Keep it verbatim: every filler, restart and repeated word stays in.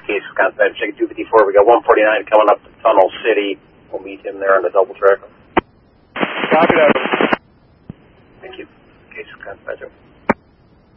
Wisconsin, check two fifty-four. We got one forty-nine coming up to Tunnel City. We'll meet him there on the double track. Copy that.